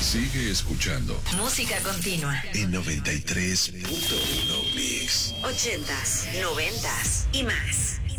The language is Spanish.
Sigue escuchando Música continua. en 93.1 Mix. 80s, 90s y más.